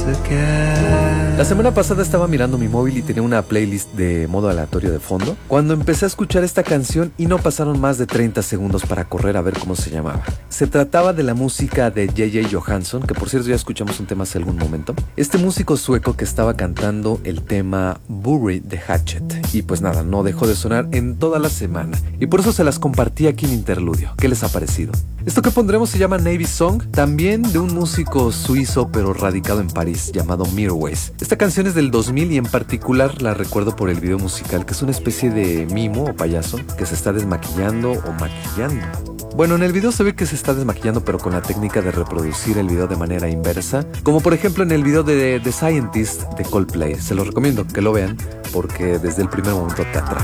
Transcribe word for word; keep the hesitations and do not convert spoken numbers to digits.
La semana pasada estaba mirando mi móvil y tenía una playlist de modo aleatorio de fondo cuando empecé a escuchar esta canción y no pasaron más de treinta segundos para correr a ver cómo se llamaba. Se trataba de la música de J J Johansson, que por cierto ya escuchamos un tema hace algún momento. Este músico sueco que estaba cantando el tema Bury the Hatchet. Y pues nada, no dejó de sonar en toda la semana. Y por eso se las compartí aquí en Interludio. ¿Qué les ha parecido? Esto que pondremos se llama Navy Song, también de un músico suizo pero radicado en París llamado Mirwais. Esta canción es del dos mil y en particular la recuerdo por el video musical, que es una especie de mimo o payaso que se está desmaquillando o maquillando. Bueno, en el video se ve que se está desmaquillando pero con la técnica de reproducir el video de manera inversa, como por ejemplo en el video de The Scientist de Coldplay. Se los recomiendo que lo vean porque desde el primer momento te atrae.